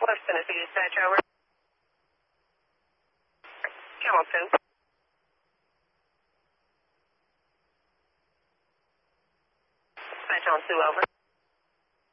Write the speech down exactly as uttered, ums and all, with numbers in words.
West Tennessee dispatch, over. Camel two. Dispatch on two, over.